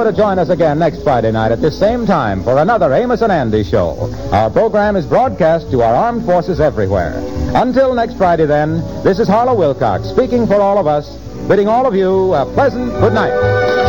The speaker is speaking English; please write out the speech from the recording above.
sure to join us again next Friday night at this same time for another Amos and Andy show. Our program is broadcast to our armed forces everywhere. Until next Friday, then, this is Harlow Wilcox speaking for all of us, bidding all of you a pleasant good night.